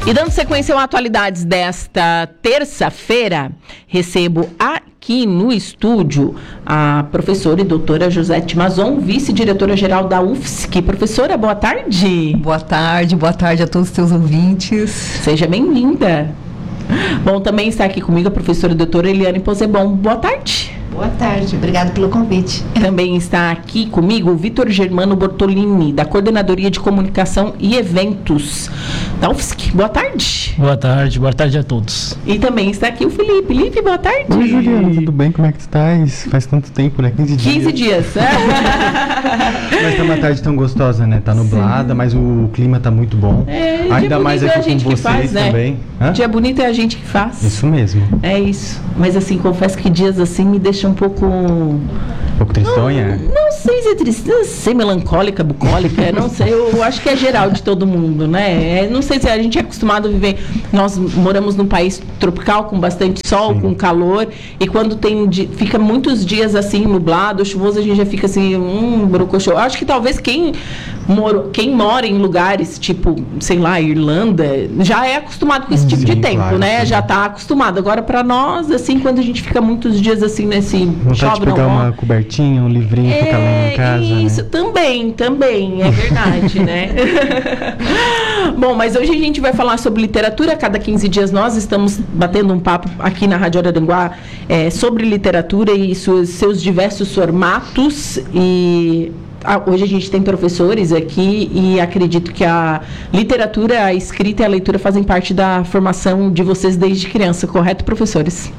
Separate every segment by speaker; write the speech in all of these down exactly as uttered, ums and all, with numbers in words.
Speaker 1: E dando sequência a atualidades desta terça-feira, recebo aqui no estúdio a professora e doutora Josete Mazon, vice-diretora-geral da U F S C. Professora, boa tarde.
Speaker 2: Boa tarde, boa tarde a todos os teus ouvintes.
Speaker 1: Seja bem-vinda. Bom, também está aqui comigo a professora e doutora Eliane Posebon. Boa tarde.
Speaker 3: Boa tarde, obrigada pelo convite.
Speaker 1: Também está aqui comigo o Vitor Germano Bortolini, da Coordenadoria de Comunicação e Eventos da U F S C. Boa tarde.
Speaker 4: Boa tarde, boa tarde a todos.
Speaker 1: E também está aqui o Felipe. Felipe, boa tarde.
Speaker 5: Oi, Juliana, tudo bem? Como é que tu estás? Faz tanto tempo, né? quinze dias.
Speaker 1: quinze dias.
Speaker 5: Mas tá uma tarde tão gostosa, né? Tá nublada, sim, mas o clima tá muito bom.
Speaker 1: É,
Speaker 5: ainda mais aqui
Speaker 1: é a gente
Speaker 5: com
Speaker 1: que
Speaker 5: vocês
Speaker 1: faz, né?
Speaker 5: também. Hã?
Speaker 1: Dia bonito é a gente que faz.
Speaker 5: Isso mesmo.
Speaker 1: É isso. Mas assim, confesso que dias assim me deixam um pouco...
Speaker 5: Um pouco tristonha?
Speaker 1: Não, não sei se é triste, não sei, melancólica, bucólica, não sei, eu acho que é geral de todo mundo, né? É, não sei se a gente é acostumado a viver, nós moramos num país tropical com bastante sol, sim, com calor, e quando tem, fica muitos dias assim, nublado, chuvoso, a gente já fica assim, hum, brocochô. Eu acho que talvez quem, moro, quem mora em lugares tipo, sei lá, Irlanda, já é acostumado com esse tipo, sim, de tempo, claro, né? Sim. Já está acostumado. Agora, para nós, assim, quando a gente fica muitos dias assim, nesse...
Speaker 5: Vontade de pegar uma cobertinha, um livrinho, é, ficar lendo em casa,
Speaker 1: isso,
Speaker 5: né?
Speaker 1: também, também, é verdade, né? Bom, mas hoje a gente vai falar sobre literatura. A cada quinze dias nós estamos batendo um papo aqui na Rádio Araranguá é, sobre literatura e suas, seus diversos formatos. E ah, hoje a gente tem professores aqui e acredito que a literatura, a escrita e a leitura fazem parte da formação de vocês desde criança, correto, professores?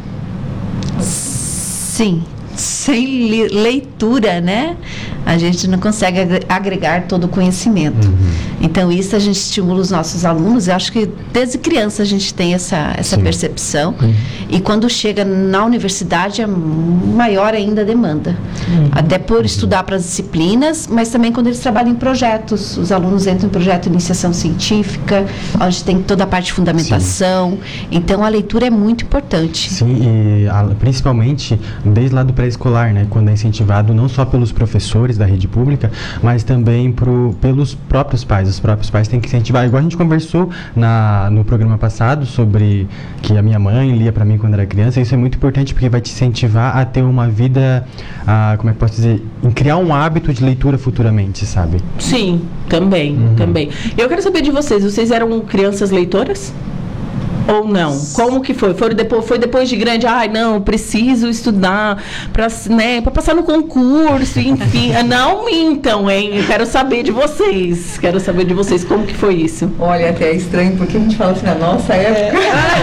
Speaker 3: Sim. Sem leitura, né, a gente não consegue agregar todo o conhecimento. Uhum. Então, isso a gente estimula os nossos alunos. Eu acho que desde criança a gente tem essa, essa percepção. Uhum. E quando chega na universidade, é maior ainda a demanda. Uhum. Até por uhum. estudar para as disciplinas, mas também quando eles trabalham em projetos. Os alunos entram em projeto de iniciação científica, onde tem toda a parte de fundamentação. Sim. Então, a leitura é muito importante.
Speaker 5: Sim, e a, principalmente desde lá do pré-escolar, né, quando é incentivado não só pelos professores da rede pública, mas também pro, pelos próprios pais. Os próprios pais têm que incentivar. Igual a gente conversou na, no programa passado sobre que a minha mãe lia para mim quando era criança. Isso é muito importante porque vai te incentivar a ter uma vida, a, como é que posso dizer, em criar um hábito de leitura futuramente, sabe?
Speaker 1: Sim, também, uhum. também. Eu quero saber de vocês. Vocês eram crianças leitoras? Ou não? Como que foi? Foi depois, foi depois de grande, ai, não, preciso estudar para, né, para passar no concurso, enfim. Não mintam, hein? Eu quero saber de vocês. Quero saber de vocês como que foi isso.
Speaker 2: Olha, até é estranho, porque a gente fala assim, na nossa época.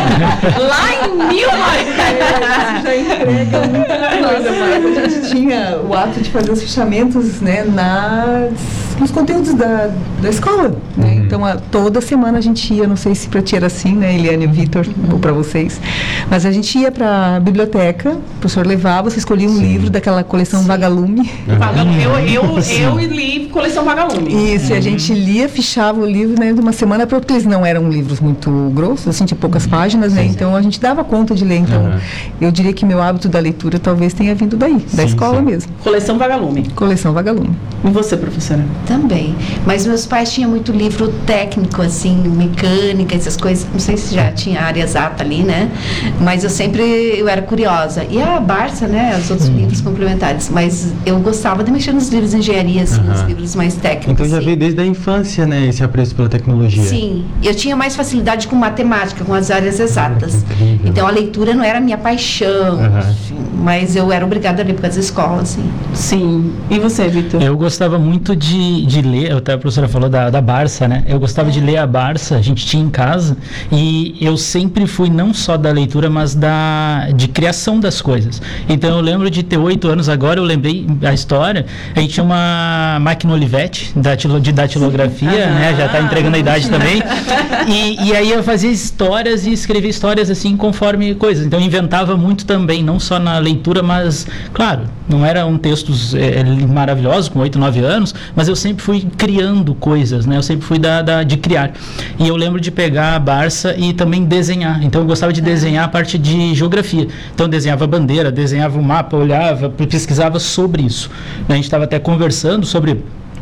Speaker 1: É. Lá em mil e novecentos.
Speaker 2: Já entrega muita coisa, mas a gente tinha o ato de fazer os fechamentos, né, nas, nos conteúdos da, da escola. Né? Uhum. Então, a, toda semana a gente ia, não sei se para ti era assim, né, Eliane, Vitor, ou para vocês, mas a gente ia para a biblioteca, o professor levava, você escolhia um, sim, livro daquela coleção, sim, Vagalume.
Speaker 1: Uhum. Eu, eu, eu li coleção Vagalume.
Speaker 2: Isso, uhum. E a gente lia, fichava o livro, né, de uma semana para outra, eles não eram livros muito grossos, assim, tinha poucas páginas, né, sim, então a gente dava conta de ler. Então, uhum. eu diria que meu hábito da leitura talvez tenha vindo daí, da sim, escola sim. mesmo.
Speaker 1: Coleção Vagalume.
Speaker 2: Coleção Vagalume.
Speaker 1: E você, professora?
Speaker 3: Também, mas meus pais tinham muito livro técnico, assim, mecânica, essas coisas, não sei se já tinha área exata ali, né? Mas eu sempre, eu era curiosa. E a Barça, né? Os outros hum. livros complementares. Mas eu gostava de mexer nos livros de engenharia, assim, nos livros mais técnicos.
Speaker 5: Então já
Speaker 3: assim.
Speaker 5: veio desde a infância, né? Esse apreço pela tecnologia.
Speaker 3: Sim. Eu tinha mais facilidade com matemática, com as áreas exatas. Ah, então a leitura não era a minha paixão. Uhum. Assim, mas eu era obrigada a ler por causa da escola, assim.
Speaker 1: Sim. E você, Vitor?
Speaker 4: Eu gostava muito de, de ler, até a professora falou da, da Barça, né? Eu gostava é. de ler a Barça, a gente tinha em casa, e eu sempre fui não só da leitura, mas da de criação das coisas. Então eu lembro de ter oito anos, agora eu lembrei a história, a gente tinha uma máquina Olivetti datilo, de datilografia, ah, né? Já está entregando a idade também. E, e aí eu fazia histórias e escrevia histórias assim conforme coisas. Então eu inventava muito também, não só na leitura, mas, claro, não eram textos é, maravilhosos com oito, nove anos, mas eu sempre fui criando coisas, né? Eu sempre fui da, da, de criar. E eu lembro de pegar a Barça e também desenhar. Então eu gostava de desenhar a parte de geografia. Então eu desenhava a bandeira, desenhava o mapa, olhava, pesquisava sobre isso. A gente estava até conversando sobre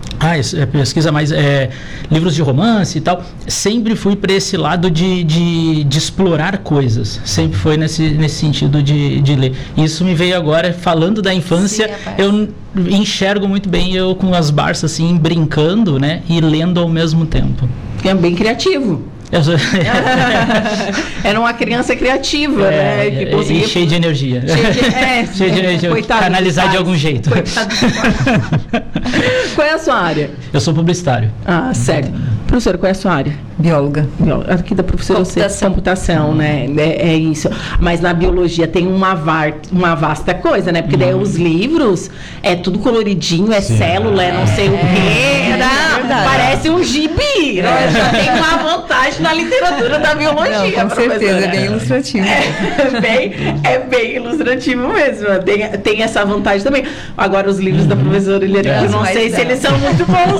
Speaker 4: Ah, isso é pesquisa mais é, livros de romance e tal. Sempre fui para esse lado de, de, de explorar coisas. Sempre foi nesse, nesse sentido de, de ler. Isso me veio agora, falando da infância, Sim, eu enxergo muito bem eu com as Barças assim, brincando, né? E lendo ao mesmo tempo.
Speaker 1: É bem criativo.
Speaker 4: Eu sou...
Speaker 1: Era uma criança criativa,
Speaker 4: é,
Speaker 1: né? Que
Speaker 4: é,
Speaker 1: conseguia...
Speaker 4: E cheio de energia.
Speaker 1: Cheio de, é,
Speaker 4: cheio de energia.
Speaker 1: Coitado
Speaker 4: canalizar de algum jeito.
Speaker 1: Coitado Qual é a sua área?
Speaker 4: Eu sou publicitário.
Speaker 1: Ah, certo. Professora, qual é a sua área?
Speaker 2: Bióloga.
Speaker 1: Aqui da professora computação, computação né? É, é isso. Mas na biologia tem uma, var, uma vasta coisa, né? Porque daí os livros é tudo coloridinho, é Sim. célula, é não sei o quê. É, é parece um gibi. É. Já tem uma vantagem na literatura da biologia.
Speaker 2: Não, com certeza, é bem ilustrativo.
Speaker 1: É bem, é bem ilustrativo mesmo. Tem, tem essa vantagem também. Agora, os livros uhum. da professora Eliane, eu não sei se eles são muito bons,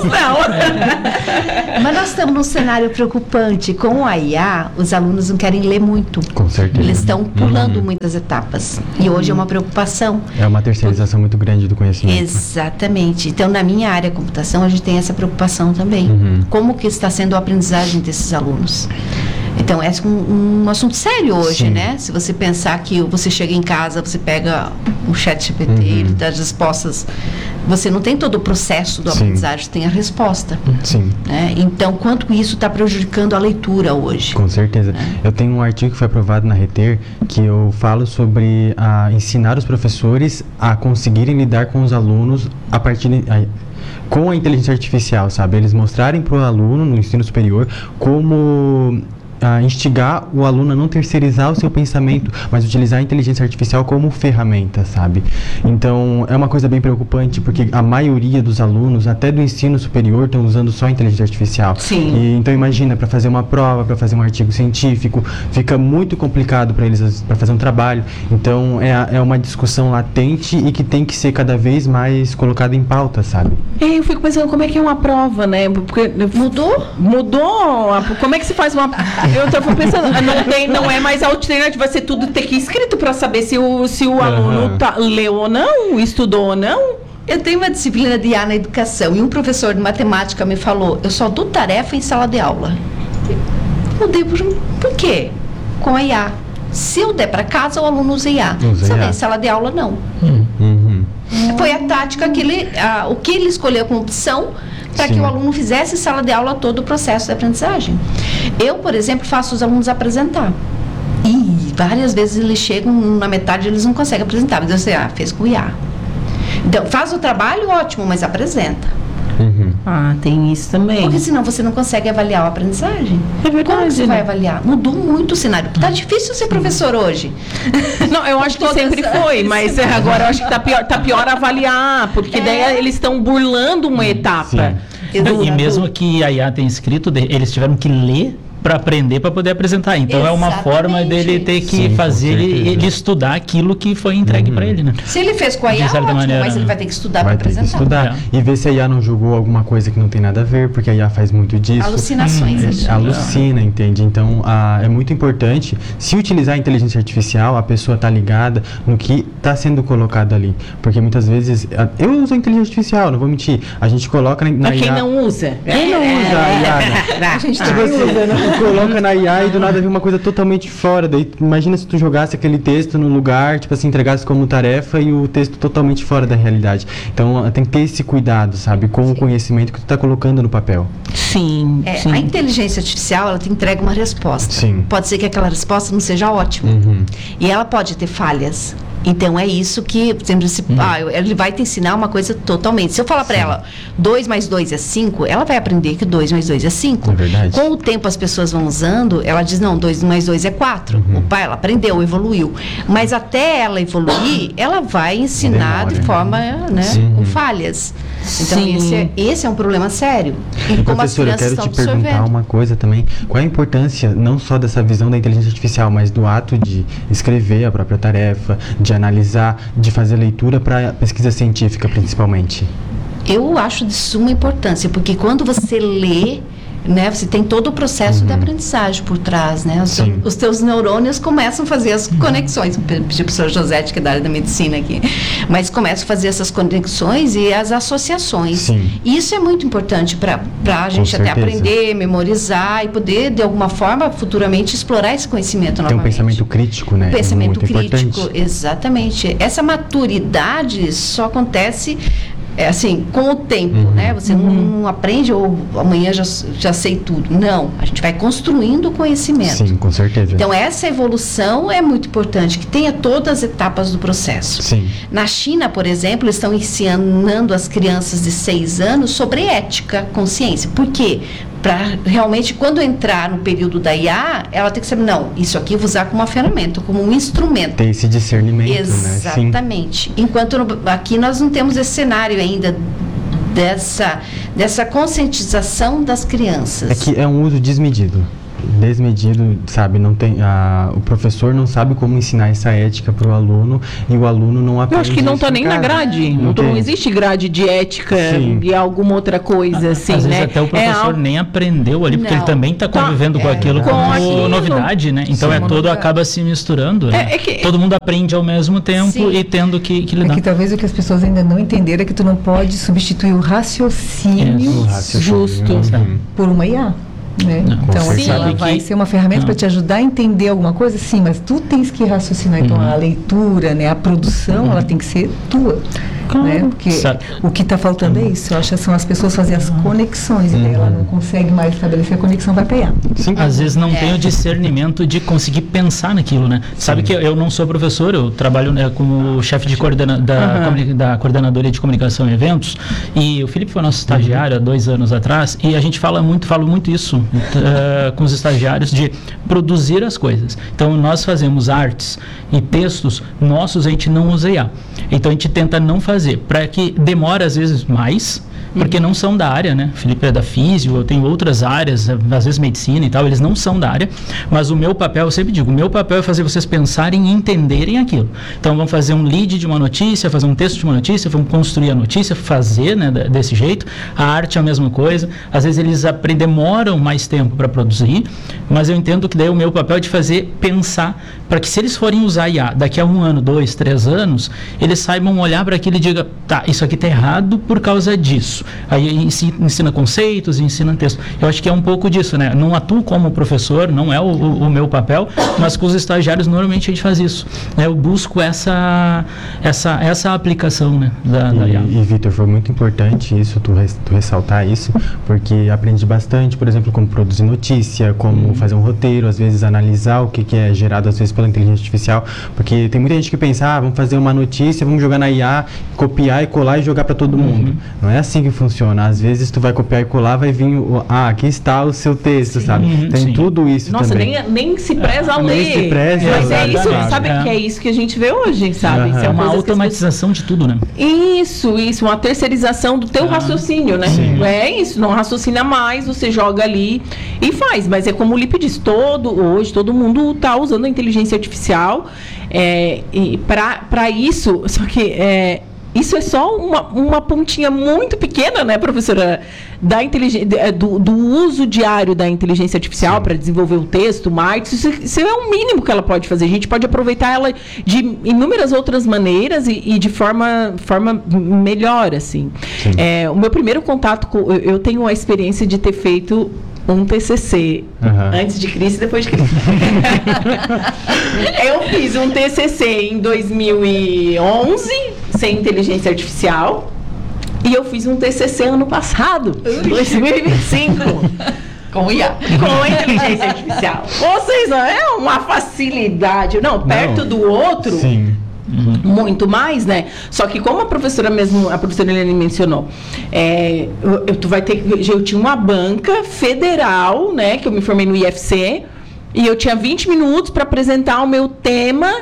Speaker 1: não.
Speaker 3: Mas nós estamos num cenário preocupante. Com o I A, os alunos não querem ler muito.
Speaker 5: Com certeza.
Speaker 3: Eles estão pulando
Speaker 5: uhum.
Speaker 3: muitas etapas. E hoje é uma preocupação.
Speaker 5: É uma terceirização muito grande do conhecimento.
Speaker 3: Exatamente. Então, na minha área, computação, a gente tem essa preocupação também.
Speaker 5: Uhum.
Speaker 3: Como que está sendo a aprendizagem desses alunos? Então, é um, um assunto sério hoje, Sim. né? Se você pensar que você chega em casa, você pega o chat G P T, uhum. ele dá as respostas. Você não tem todo o processo do Sim. aprendizagem, você tem a resposta.
Speaker 5: Sim.
Speaker 3: Né? Então, quanto isso está prejudicando a leitura hoje?
Speaker 5: Com certeza. É. Eu tenho um artigo que foi aprovado na Reter, que eu falo sobre a, ensinar os professores a conseguirem lidar com os alunos a partir de... A, com a inteligência artificial, sabe? Eles mostrarem para o aluno, no ensino superior, como... a instigar o aluno a não terceirizar o seu pensamento, mas utilizar a inteligência artificial como ferramenta, sabe? Então, é uma coisa bem preocupante, porque a maioria dos alunos, até do ensino superior, estão usando só a inteligência artificial.
Speaker 1: Sim.
Speaker 5: E, então, imagina, para fazer uma prova, para fazer um artigo científico, fica muito complicado para eles, para fazer um trabalho. Então, é, é uma discussão latente e que tem que ser cada vez mais colocada em pauta, sabe?
Speaker 1: É, eu fico pensando, como é que é uma prova, né? Porque
Speaker 3: mudou?
Speaker 1: Mudou? Como é que se faz uma... Eu tô pensando, não, tem, não é mais alternativa, vai ser tudo ter que ir escrito para saber se o, se o uhum. aluno tá, leu ou não, estudou ou não.
Speaker 3: Eu tenho uma disciplina de I A na educação e um professor de matemática me falou, eu só dou tarefa em sala de aula. Eu dei por, por quê? Com a I A. Se eu der para casa, o aluno usa I A. Se eu der em sala de aula, não.
Speaker 5: Uhum.
Speaker 3: Foi a tática que ele, a, o que ele escolheu como opção para que o aluno fizesse em sala de aula todo o processo de aprendizagem. Eu, por exemplo, faço os alunos apresentar. E várias vezes eles chegam na metade, eles não conseguem apresentar. Mas eu sei, ah, fez com o I A. Então, faz o trabalho, ótimo, mas apresenta.
Speaker 5: Uhum.
Speaker 1: Ah, tem isso também.
Speaker 3: Porque senão você não consegue avaliar a aprendizagem.
Speaker 1: É verdade.
Speaker 3: Como que você
Speaker 1: né?
Speaker 3: vai avaliar? Mudou muito o cenário. Tá difícil ser professor hoje.
Speaker 1: Não, eu acho que sempre foi, mas agora eu acho que tá pior, tá pior avaliar, porque é. daí eles estão burlando uma etapa.
Speaker 4: Sim. E mesmo que a I A tenha escrito, eles tiveram que ler para aprender, para poder apresentar. Então Exatamente. é uma forma dele ter que Sim, fazer ele, ele estudar aquilo que foi entregue uhum. para ele, né?
Speaker 3: Se ele fez com a I A, ótimo, maneira, mas ele vai ter que estudar para apresentar.
Speaker 5: Vai ter que estudar. É. E ver se a I A não julgou alguma coisa que não tem nada a ver, porque a I A faz muito disso.
Speaker 3: Alucinações.
Speaker 5: Hum, alucina, entende? Então, a, é muito importante, se utilizar a inteligência artificial, a pessoa tá ligada no que está sendo colocado ali. Porque muitas vezes, eu uso a inteligência artificial, não vou mentir, a gente coloca na, na
Speaker 1: quem
Speaker 5: I A...
Speaker 1: Quem não usa?
Speaker 5: Quem não usa a I A? Né?
Speaker 1: A gente
Speaker 5: também usa, né? Coloca na I A e do nada vem uma coisa totalmente fora. Daí, imagina se tu jogasse aquele texto no lugar, tipo assim, entregasse como tarefa e o texto totalmente fora da realidade. Então, tem que ter esse cuidado, sabe? Com sim. o conhecimento que tu tá colocando no papel.
Speaker 1: Sim,
Speaker 3: é,
Speaker 1: sim.
Speaker 3: A inteligência artificial, ela te entrega uma resposta.
Speaker 5: Sim.
Speaker 3: Pode ser que aquela resposta não seja ótima.
Speaker 5: Uhum.
Speaker 3: E ela pode ter falhas. Então, é isso que, sempre se, uhum. ah, ele vai te ensinar uma coisa totalmente. Se eu falar para ela, dois mais dois é cinco, ela vai aprender que dois mais dois é cinco.
Speaker 5: É verdade.
Speaker 3: Com o tempo, as pessoas vão usando, ela diz, não, dois mais dois é quatro. Uhum. Opa, ela aprendeu, evoluiu. Mas até ela evoluir, ela vai ensinar Demora, de forma, né, com falhas. Então, esse é, esse é um problema sério.
Speaker 5: E, e como professora, as crianças eu quero te perguntar uma coisa também. Qual é a importância, não só dessa visão da inteligência artificial, mas do ato de escrever a própria tarefa, de analisar, de fazer leitura para pesquisa científica, principalmente?
Speaker 3: Eu acho de suma importância, porque quando você lê, né? Você tem todo o processo uhum. de aprendizagem por trás, né? Os, os teus neurônios começam a fazer as uhum. conexões. Vou pedir para o professor Josete, que é da área da medicina aqui, mas começam a fazer essas conexões e as associações. Sim. Isso é muito importante para a gente até aprender, memorizar e poder, de alguma forma, futuramente explorar esse conhecimento
Speaker 5: tem
Speaker 3: novamente.
Speaker 5: Um pensamento crítico, né?
Speaker 3: Um pensamento
Speaker 5: é muito
Speaker 3: crítico,
Speaker 5: importante.
Speaker 3: Exatamente. Essa maturidade só acontece é assim, com o tempo, uhum. né? Você uhum. não, não aprende ou amanhã já, já sei tudo. Não, a gente vai construindo o conhecimento.
Speaker 5: Sim, com certeza.
Speaker 3: Então, essa evolução é muito importante, que tenha todas as etapas do processo.
Speaker 5: Sim.
Speaker 3: Na China, por exemplo, eles estão ensinando as crianças de seis anos sobre ética, consciência. Por quê? Para realmente, quando entrar no período da I A, ela tem que saber, não, isso aqui eu vou usar como uma ferramenta, como um instrumento.
Speaker 5: Tem esse discernimento,
Speaker 3: Exatamente.
Speaker 5: né?
Speaker 3: Sim. Enquanto no, aqui nós não temos esse cenário ainda dessa, dessa conscientização das crianças.
Speaker 5: É que é um uso desmedido. Desmedido, sabe, não tem, a, o professor não sabe como ensinar essa ética para o aluno e o aluno não aprende.
Speaker 1: Eu acho que não está nem na grade, não, não existe grade de ética Sim. e alguma outra coisa assim,
Speaker 4: Às
Speaker 1: né?
Speaker 4: vezes até o professor é nem aprendeu ali, porque não. ele também está convivendo tá. com aquilo é, como com aquilo. novidade, né? Então Sim, é todo acaba se misturando, né?
Speaker 1: É, é que...
Speaker 4: Todo mundo aprende ao mesmo tempo Sim. e tendo que, que lidar.
Speaker 2: É que talvez o que as pessoas ainda não entenderam é que tu não pode substituir o raciocínio,
Speaker 5: o raciocínio
Speaker 2: justo
Speaker 5: uhum.
Speaker 2: por uma I A. Né?
Speaker 5: Não,
Speaker 2: então, assim, ela
Speaker 4: que...
Speaker 2: vai ser uma ferramenta para te ajudar a entender alguma coisa, sim, mas tu tens que raciocinar. Então, uhum. a leitura, né, a produção, uhum. ela tem que ser tua. Claro. Né? Porque Sabe. o que está faltando uhum. é isso. Eu acho que são as pessoas fazerem as conexões, uhum. e daí ela não consegue mais estabelecer a conexão, vai para I A.
Speaker 4: Sim. Às vezes não é. tem o discernimento de conseguir pensar naquilo, né? Sim. Sabe que eu não sou professor, eu trabalho né, como chefe de coordena da, uhum. da coordenadoria de comunicação e eventos, e o Felipe foi nosso estagiário uhum. há dois anos atrás, e a gente fala muito, falo muito isso uh, com os estagiários, de produzir as coisas. Então, nós fazemos artes e textos nossos, a gente não usa I A. Então, a gente tenta não fazer, para que demore às vezes mais, porque não são da área, né? O Felipe é da físio, eu tenho outras áreas, às vezes medicina e tal, eles não são da área, mas o meu papel, eu sempre digo, o meu papel é fazer vocês pensarem e entenderem aquilo. Então, vamos fazer um lead de uma notícia, fazer um texto de uma notícia, vamos construir a notícia, fazer, né, desse jeito. A arte é a mesma coisa, às vezes eles demoram mais tempo para produzir, mas eu entendo que daí o meu papel é de fazer pensar, para que se eles forem usar I A daqui a um ano, dois, três anos, eles saibam olhar para aquilo e digam, tá, isso aqui está errado por causa disso. Aí ensina conceitos, ensina texto. Eu acho que é um pouco disso, né? Não atuo como professor, não é o, o, o meu papel, mas com os estagiários normalmente a gente faz isso, né? Eu busco essa, essa, essa aplicação, né, da,
Speaker 5: e,
Speaker 4: da I A.
Speaker 5: E, Vitor, foi muito importante isso, tu, res, tu ressaltar isso, porque aprendi bastante, por exemplo, como produzir notícia, como hum. fazer um roteiro, às vezes analisar o que, que é gerado, às vezes, pela inteligência artificial, porque tem muita gente que pensa, ah, vamos fazer uma notícia, vamos jogar na I A, copiar e colar e jogar para todo mundo. Uhum. Não é assim que funciona. Às vezes tu vai copiar e colar, vai vir o, ah, aqui está o seu texto, sim, sabe? Uhum, tem sim. tudo isso
Speaker 1: Nossa,
Speaker 5: também.
Speaker 1: Nossa, nem, nem se preza a ler.
Speaker 5: Nem se preza,
Speaker 1: mas é isso,
Speaker 5: exatamente.
Speaker 1: sabe
Speaker 4: é.
Speaker 1: que é isso que a gente vê hoje, sabe?
Speaker 4: Uhum.
Speaker 1: Isso é
Speaker 4: uma automatização de tudo, né?
Speaker 1: Isso, isso, uma terceirização do teu ah, raciocínio, né? Sim. É isso, não raciocina mais, você joga ali e faz. Mas é como o Lipe diz, todo, hoje todo mundo está usando a inteligência artificial é, e para isso, só que é, isso é só uma, uma pontinha muito pequena, né, professora, da inteligência, do, do uso diário da inteligência artificial para desenvolver o texto, o marketing. Isso, isso é o mínimo que ela pode fazer. A gente pode aproveitar ela de inúmeras outras maneiras e, e de forma, forma melhor, assim. É, o meu primeiro contato com... Eu, eu tenho a experiência de ter feito um T C C, uhum. antes de Cris e depois de Cris. Eu fiz um T C C em dois mil e onze, sem inteligência artificial, e eu fiz um T C C ano passado, dois mil e vinte e cinco. Com I A. Com a inteligência artificial. Ou seja, é uma facilidade. Não, perto Não. do outro...
Speaker 5: Sim.
Speaker 1: Uhum. Muito mais, né? Só que como a professora mesmo, a professora Helene mencionou, é, eu, tu vai ter, eu tinha uma banca federal, né? Que eu me formei no I F C e eu tinha vinte minutos para apresentar o meu tema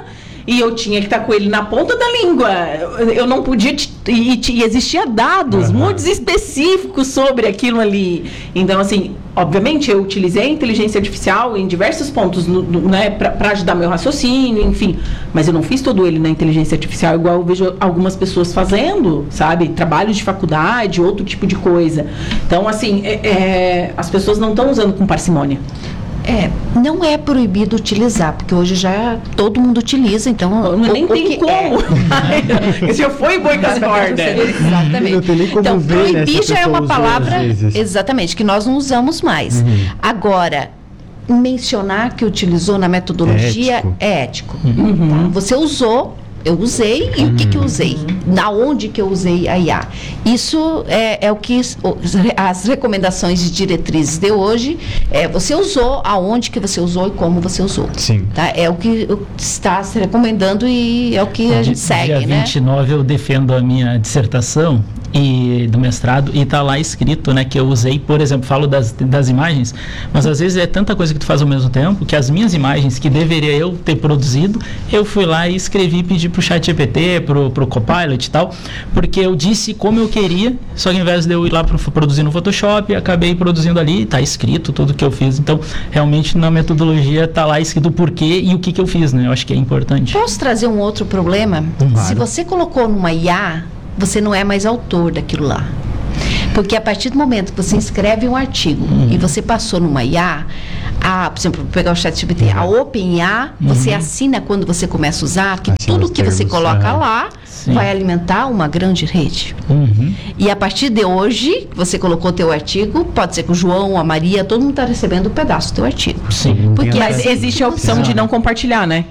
Speaker 1: e eu tinha que estar com ele na ponta da língua. Eu não podia... Te, e, e existia dados uhum. muito específicos sobre aquilo ali. Então, assim, obviamente, eu utilizei a inteligência artificial em diversos pontos, no, no, né, para ajudar meu raciocínio, enfim. Mas eu não fiz todo ele na inteligência artificial, igual eu vejo algumas pessoas fazendo, sabe? Trabalhos de faculdade, outro tipo de coisa. Então, assim, é, é, as pessoas não estão usando com parcimônia.
Speaker 3: É, não é proibido utilizar, porque hoje já todo mundo utiliza, então...
Speaker 1: Não, nem
Speaker 3: o,
Speaker 1: tem
Speaker 3: o
Speaker 1: como. É. Já foi boi com as cordas.
Speaker 3: Exatamente.
Speaker 5: Não tem nem como
Speaker 3: então,
Speaker 5: ver,
Speaker 3: proibir
Speaker 5: né,
Speaker 3: já é uma palavra,
Speaker 5: vezes.
Speaker 3: exatamente, que nós não usamos mais. Uhum. Agora, mencionar que utilizou na metodologia
Speaker 5: é ético.
Speaker 3: É ético.
Speaker 1: Uhum.
Speaker 3: Tá? Você usou... Eu usei e uhum. o que, que eu usei? Na onde que eu usei a I A? Isso é, é o que as recomendações de diretrizes de hoje é você usou, aonde que você usou e como você usou.
Speaker 5: Sim.
Speaker 3: Tá? É o que está se recomendando e é o que a gente segue,
Speaker 4: dia
Speaker 3: né?
Speaker 4: vinte e nove eu defendo a minha dissertação e do mestrado e tá lá escrito, né, que eu usei, por exemplo, falo das, das imagens, mas às vezes é tanta coisa que tu faz ao mesmo tempo que as minhas imagens que deveria eu ter produzido, eu fui lá e escrevi e pedi pro chat G P T, pro, pro Copilot e tal, porque eu disse como eu queria, só que ao invés de eu ir lá pro, produzir no Photoshop, acabei produzindo ali, tá escrito tudo que eu fiz, então realmente na metodologia tá lá escrito o porquê e o que que eu fiz, né, eu acho que é importante.
Speaker 3: Posso trazer um outro problema? Claro. Se você colocou numa I A, você não é mais autor daquilo lá. Porque a partir do momento que você escreve um artigo uhum. e você passou numa I A, a, por exemplo, vou pegar o chat G P T, uhum. a OpenIA, uhum. você assina quando você começa a usar, que assina tudo que termos, você coloca uhum. lá Sim. vai alimentar uma grande rede. Uhum. E a partir de hoje, você colocou o teu artigo, pode ser que o João, a Maria, todo mundo está recebendo um pedaço do teu artigo.
Speaker 4: Sim.
Speaker 1: Porque mas existe a opção de não compartilhar, né?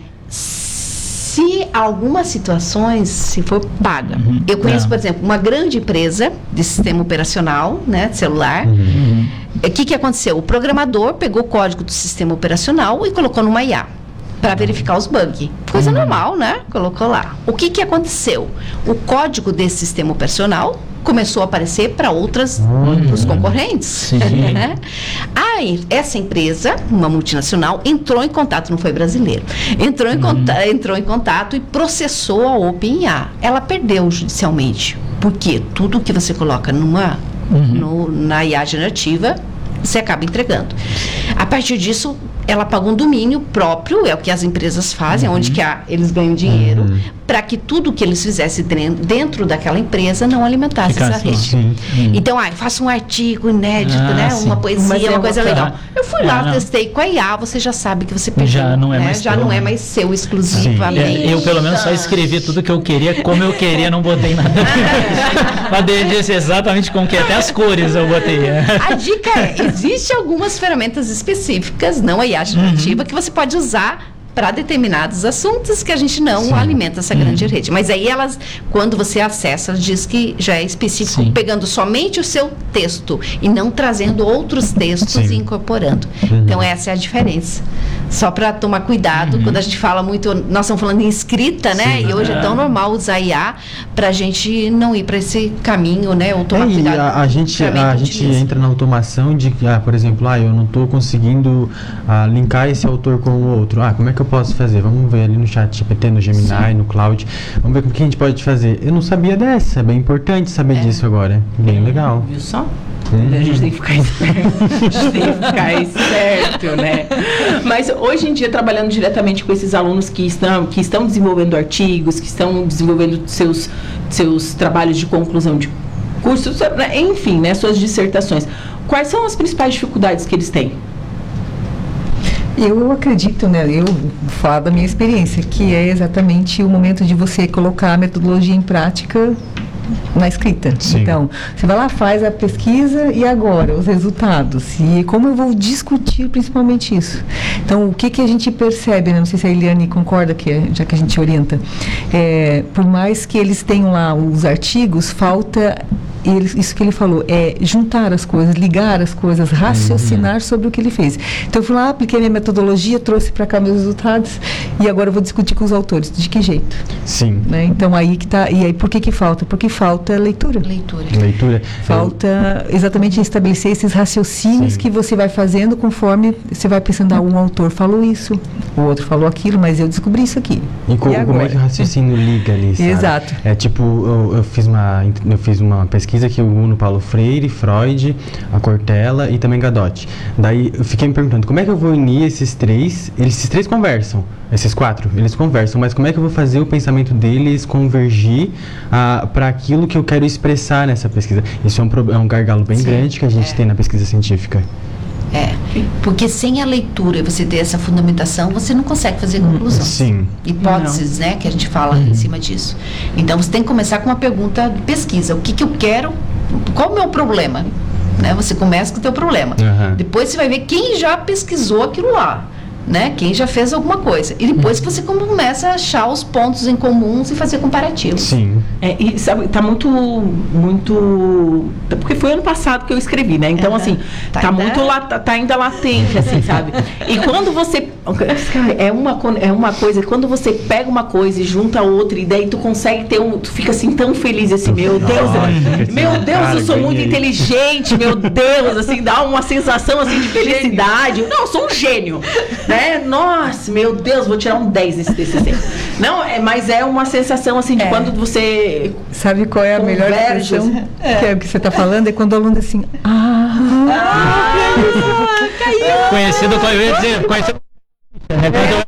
Speaker 3: Se algumas situações, se for paga. Uhum. Eu conheço, é. por exemplo, uma grande empresa de sistema operacional, né, de celular. O uhum. que, que aconteceu? O programador pegou o código do sistema operacional e colocou numa I A para verificar os bugs. Coisa uhum. normal, né? Colocou lá. O que, que aconteceu? O código desse sistema operacional começou a aparecer para outras, uhum. os concorrentes. Né? Aí, essa empresa, uma multinacional, entrou em contato, não foi brasileiro, entrou em, uhum. contato, entrou em contato e processou a OpenIA. Ela perdeu judicialmente, porque tudo que você coloca numa, uhum. no, na I A generativa, você acaba entregando. A partir disso, ela pagou um domínio próprio, é o que as empresas fazem, uhum. onde que há, eles ganham dinheiro, uhum. para que tudo que eles fizessem dentro daquela empresa não alimentasse Fica essa rede. Sim. Então, ah, eu faço um artigo inédito, ah, né? Sim. Uma poesia, uma coisa legal. Eu fui lá, não. testei com a I A, você já sabe que você perdeu.
Speaker 4: Já não é
Speaker 3: né?
Speaker 4: mais
Speaker 3: Já
Speaker 4: teu,
Speaker 3: não é
Speaker 4: né?
Speaker 3: mais seu exclusivamente.
Speaker 4: É, eu, pelo menos, só escrevi tudo que eu queria, como eu queria, não botei nada. Mas disse exatamente como que é, até as cores eu botei.
Speaker 3: A dica é, existem algumas ferramentas específicas, não a I A generativa, uhum. que você pode usar para determinados assuntos que a gente não Sim. alimenta essa grande uhum. rede. Mas aí elas, quando você acessa, ela diz que já é específico, Sim. pegando somente o seu texto e não trazendo outros textos Sim. e incorporando. Uhum. Então essa é a diferença. Só para tomar cuidado, uhum. quando a gente fala muito, nós estamos falando em escrita, né? Sim, e hoje é. é tão normal usar I A para a gente não ir para esse caminho, né? Ou tomar
Speaker 5: é,
Speaker 3: cuidado.
Speaker 5: A, a gente, a, a gente entra na automação de que, ah, por exemplo, ah, eu não estou conseguindo ah, linkar esse autor com o outro. Ah, como é que eu posso fazer? Vamos ver ali no chat G P T, no Gemini, Sim. no Cloud. Vamos ver o que a gente pode fazer. Eu não sabia dessa, é bem importante saber é. disso agora. Bem legal.
Speaker 1: Viu só? Hum. A gente tem que ficar esperto. A gente tem que ficar esperto, né? Mas hoje em dia, trabalhando diretamente com esses alunos que estão, que estão desenvolvendo artigos, que estão desenvolvendo seus, seus trabalhos de conclusão de cursos, enfim, né, suas dissertações, quais são as principais dificuldades que eles têm?
Speaker 2: Eu acredito, né, eu vou falar da minha experiência, que é exatamente o momento de você colocar a metodologia em prática na escrita. Sim. Então, você vai lá, faz a pesquisa e agora, os resultados. E como eu vou discutir principalmente isso. Então, o que, que a gente percebe, né? Não sei se a Eliane concorda, que, já que a gente orienta, é, por mais que eles tenham lá os artigos, falta ele, isso que ele falou, é juntar as coisas, ligar as coisas, raciocinar uhum. sobre o que ele fez. Então eu fui lá, apliquei minha metodologia, trouxe para cá meus resultados e agora eu vou discutir com os autores. De que jeito?
Speaker 5: Sim.
Speaker 2: Né? Então aí que tá. E aí por que que falta? Porque falta leitura.
Speaker 3: Leitura.
Speaker 5: Leitura.
Speaker 2: Falta exatamente estabelecer esses raciocínios Sim. que você vai fazendo conforme você vai pensando, ah, um autor falou isso, o outro falou aquilo, mas eu descobri isso aqui.
Speaker 5: E, co- e como é que o raciocínio liga ali, sabe?
Speaker 2: Exato.
Speaker 5: É tipo, eu, eu, fiz uma, eu fiz uma pesquisa que eu uno Paulo Freire, Freud, a Cortella e também Gadotti. Daí eu fiquei me perguntando, como é que eu vou unir esses três? Eles, esses três conversam, esses quatro, eles conversam, mas como é que eu vou fazer o pensamento deles convergir ah, para aquilo que eu quero expressar nessa pesquisa? Isso é um, pro, é um gargalo bem Sim, grande que a gente é. tem na pesquisa científica.
Speaker 3: É, porque sem a leitura, você ter essa fundamentação, você não consegue fazer conclusões.
Speaker 5: Sim.
Speaker 3: Hipóteses, não. né, que a gente fala uhum. em cima disso. Então, você tem que começar com uma pergunta de pesquisa. O que que eu quero? Qual é o meu problema? Né? Você começa com o teu problema. Uhum. Depois você vai ver quem já pesquisou aquilo lá. Né? Quem já fez alguma coisa. E depois você começa a achar os pontos em comuns e fazer comparativos.
Speaker 5: Sim.
Speaker 1: É, e sabe, tá muito, muito... Porque foi ano passado que eu escrevi, né? Então, uhum. assim, tá, tá ainda... muito lá, tá, tá ainda latente, assim, sabe? E quando você... É uma, é uma coisa, quando você pega uma coisa e junta outra, e daí tu consegue ter um... Tu fica assim tão feliz, assim, meu Deus, Nossa, meu Deus, cara, eu sou muito ganhei. inteligente, meu Deus, assim, dá uma sensação, assim, de felicidade. Não, eu sou um gênio, né? É, nossa, meu Deus, vou tirar um dez nesse T C C. Não, é, mas é uma sensação assim de é. quando você.
Speaker 2: Sabe qual é a melhor expressão é. que é o que você está falando? É quando o aluno assim. Ah, ah,
Speaker 4: ah caiu. Conhecido, eu ia dizer, conhecido. É.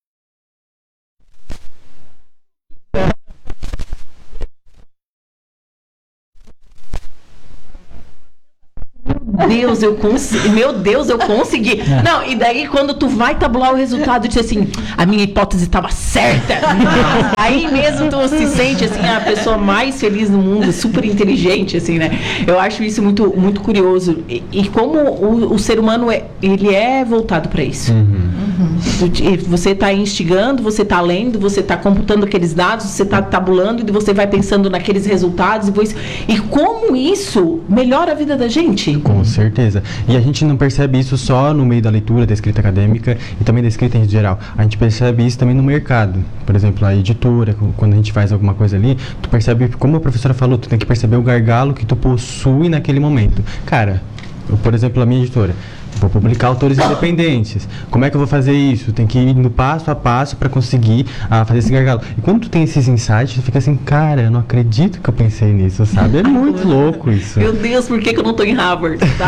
Speaker 1: Deus, eu consegui. Meu Deus, eu consegui. É. Não, e daí quando tu vai tabular o resultado, diz assim, a minha hipótese estava certa. Aí mesmo tu se sente assim, a pessoa mais feliz no mundo, super inteligente, assim, né? Eu acho isso muito, muito curioso. E, e como o, o ser humano é, ele é voltado para isso. Uhum. Uhum. Você está instigando, você está lendo, você está computando aqueles dados, você está tabulando e você vai pensando naqueles resultados. E, você, e como isso melhora a vida da gente?
Speaker 5: Com certeza. E a gente não percebe isso só no meio da leitura, da escrita acadêmica e também da escrita em geral. A gente percebe isso também no mercado. Por exemplo, a editora, quando a gente faz alguma coisa ali, tu percebe, como a professora falou, tu tem que perceber o gargalo que tu possui naquele momento. Cara, eu, por exemplo, a minha editora, vou publicar autores independentes. Como é que eu vou fazer isso? Tem que ir no passo a passo para conseguir ah, fazer esse gargalo. E quando tu tem esses insights, tu fica assim, cara, eu não acredito que eu pensei nisso, sabe? É muito louco isso.
Speaker 1: Meu Deus, por que, que eu não tô em Harvard? Tá?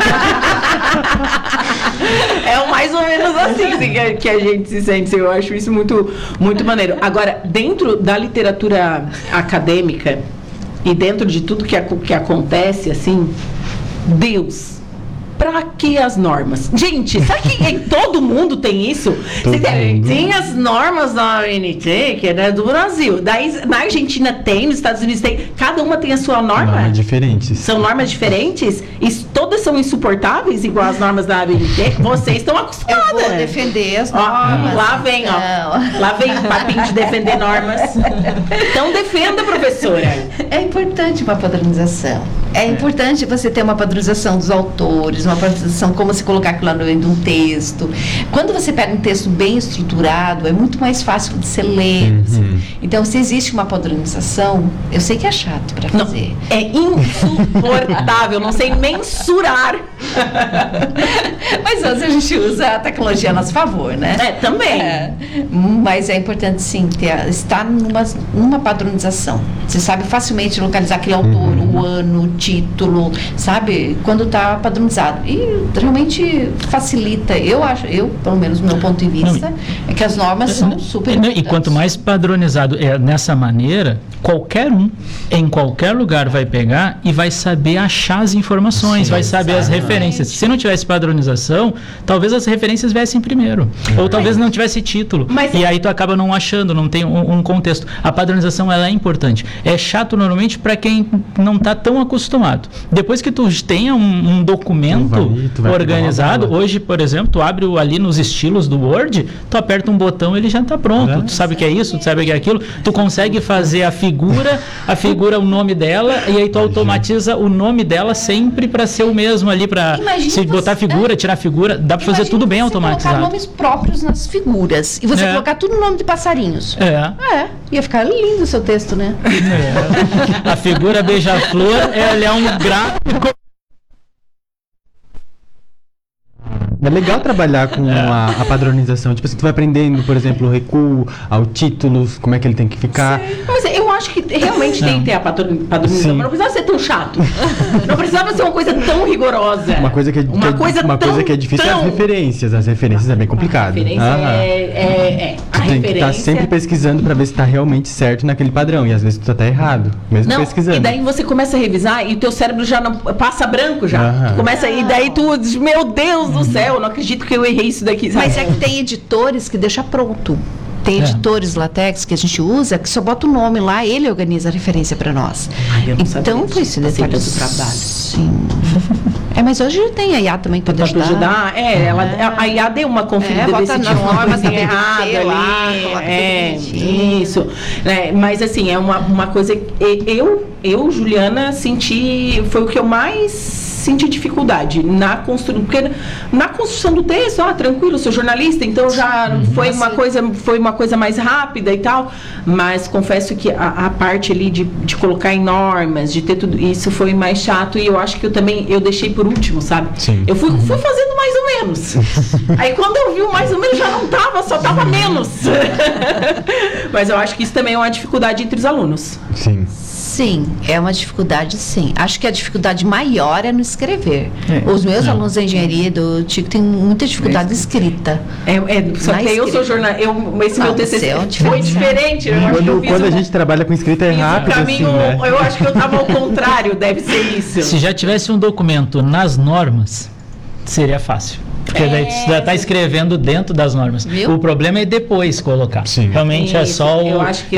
Speaker 1: É mais ou menos assim, assim que, a, que a gente se sente. Eu acho isso muito, muito maneiro. Agora, dentro da literatura acadêmica e dentro de tudo que, a, que acontece, assim, Deus... Pra que as normas? Gente, sabe que em todo mundo tem isso? Tem, tem as normas da O N T, que é né, do Brasil. Daí, na Argentina tem, nos Estados Unidos tem. Cada uma tem a sua norma.
Speaker 5: Normas diferentes.
Speaker 1: São normas diferentes? E todas são insuportáveis, igual as normas da O N T? Vocês estão acostumadas.
Speaker 3: Eu vou defender as normas.
Speaker 1: Ó, lá vem, ó. Não. Lá vem o papinho de defender normas. Então defenda, professora.
Speaker 3: É importante uma padronização. É, é importante você ter uma padronização dos autores, uma padronização, como se colocar aquilo lá no meio de um texto. Quando você pega um texto bem estruturado, é muito mais fácil de ser lido. Uhum. Então, se existe uma padronização, eu sei que é chato para fazer.
Speaker 1: Não, é insuportável, não sei mensurar.
Speaker 3: Mas hoje a gente usa a tecnologia a nosso favor, né?
Speaker 1: É, também.
Speaker 3: É, mas é importante, sim, ter, estar numa, numa padronização. Você sabe facilmente localizar aquele autor, uhum. o ano, o título, sabe? Quando está padronizado. E realmente facilita. Eu acho, eu, pelo menos do meu ponto de vista, não, é que as normas são super importantes.
Speaker 4: E quanto mais padronizado é nessa maneira, qualquer um, em qualquer lugar vai pegar e vai saber achar as informações, sim, vai saber exatamente. As referências. Se não tivesse padronização, talvez as referências viessem primeiro. Ou mas, talvez não tivesse título. Mas, e aí tu acaba não achando, não tem um, um contexto. A padronização, ela é importante. É chato normalmente para quem não está tão acostumado acostumado. Depois que tu tenha um, um documento
Speaker 5: Tu vai- tu vai
Speaker 4: organizado,
Speaker 5: pegar uma bola.
Speaker 4: hoje, por exemplo, tu abre o- ali nos estilos do Word, tu aperta um botão e ele já está pronto.
Speaker 5: É.
Speaker 4: Tu sabe o que é isso, tu sabe o que é aquilo. Tu consegue fazer a figura, a figura, o nome dela, e aí tu automatiza o nome dela sempre para ser o mesmo ali, para
Speaker 3: Imagina
Speaker 4: se botar
Speaker 3: você-
Speaker 4: figura, tirar figura, dá para fazer
Speaker 3: Imagina
Speaker 4: tudo bem
Speaker 3: você
Speaker 4: automatizado.
Speaker 3: colocar nomes próprios nas figuras e você
Speaker 4: É.
Speaker 3: colocar tudo nome de passarinhos.
Speaker 4: É.
Speaker 3: É, ia ficar lindo o seu texto, né?
Speaker 4: A figura beija-flor, ela é um gráfico.
Speaker 5: É legal trabalhar com a, a padronização. Tipo assim, tu vai aprendendo, por exemplo, o recuo, ao títulos, como é que ele tem que ficar.
Speaker 1: Mas eu acho que realmente tem que ter a padron- padronização,
Speaker 5: Sim.
Speaker 1: mas não precisava ser tão chato. Não precisava ser uma coisa tão rigorosa.
Speaker 5: Uma coisa que é,
Speaker 1: uma
Speaker 5: que é-
Speaker 1: coisa
Speaker 5: uma
Speaker 1: tão,
Speaker 5: coisa que é difícil é
Speaker 1: tão...
Speaker 5: as referências. As referências é bem complicado.
Speaker 1: A referência
Speaker 5: Aham.
Speaker 1: é, é, é. A
Speaker 5: Tu tem que
Speaker 1: referência...
Speaker 5: estar sempre pesquisando pra ver se tá realmente certo naquele padrão. E às vezes tu tá realmente mesmo
Speaker 1: Não,
Speaker 5: pesquisando.
Speaker 1: e daí você começa a revisar e o teu cérebro já não passa branco já.
Speaker 5: Aham.
Speaker 1: Tu começa e daí tu diz, meu Deus do céu, não acredito que eu errei isso daqui, sabe?
Speaker 3: Mas é que tem editores que deixa pronto. Tem
Speaker 4: É.
Speaker 3: editores latex que a gente usa que só bota o nome lá, ele organiza a referência para nós.
Speaker 1: Ai, eu não sabia
Speaker 3: Então
Speaker 1: disso.
Speaker 3: foi esse
Speaker 1: Passei
Speaker 3: detalhe.
Speaker 1: todo o trabalho.
Speaker 3: Sim. É, mas hoje já tem a I A também para
Speaker 1: Pra
Speaker 3: ajudar.
Speaker 1: ajudar, é, ela, a I A deu uma conferida,
Speaker 3: É,
Speaker 1: ver
Speaker 3: bota
Speaker 1: se
Speaker 3: nas
Speaker 1: tinha uma
Speaker 3: normas
Speaker 1: coisa
Speaker 3: da
Speaker 1: errada
Speaker 3: B B C lá,
Speaker 1: ali,
Speaker 3: coloca tudo
Speaker 1: é,
Speaker 3: bonitinho.
Speaker 1: isso, é, mas assim, é uma, uma coisa que eu, eu, Juliana, senti, foi o que eu mais senti dificuldade na construção, porque na construção do texto, ah, tranquilo, sou jornalista, então já foi uma coisa, foi uma coisa mais rápida e tal, mas confesso que a, a parte ali de, de colocar em normas, de ter tudo isso foi mais chato e eu acho que eu também, eu deixei por último, sabe?
Speaker 5: Sim.
Speaker 1: Eu fui, fui fazendo mais ou menos. Aí quando eu vi o mais ou menos já não tava, só tava menos. Mas eu acho que isso também é uma dificuldade entre os alunos.
Speaker 5: Sim.
Speaker 3: Sim, é uma dificuldade, sim. Acho que a dificuldade maior é no escrever.
Speaker 2: É.
Speaker 3: Os meus alunos da engenharia do Tico têm muita dificuldade de escrita.
Speaker 1: É, é, só
Speaker 3: Na
Speaker 1: que aí eu sou
Speaker 3: escrita.
Speaker 1: jornalista, eu, esse
Speaker 3: Não,
Speaker 1: meu T C C
Speaker 3: seu é
Speaker 1: foi
Speaker 3: diferente.
Speaker 1: diferente. Eu acho que eu
Speaker 5: Quando,
Speaker 1: fiz
Speaker 5: quando a
Speaker 1: um-
Speaker 5: gente trabalha com escrita é
Speaker 1: fiz um
Speaker 5: rápido, assim,
Speaker 1: caminho,
Speaker 5: né?
Speaker 1: eu acho que eu tava ao contrário, deve ser isso.
Speaker 4: Se já tivesse um documento nas normas, seria fácil. Porque daí tu já está escrevendo dentro das normas.
Speaker 3: Viu?
Speaker 4: O problema é depois colocar.
Speaker 5: Sim.
Speaker 4: Realmente é
Speaker 1: Isso,
Speaker 4: só o,
Speaker 1: eu acho que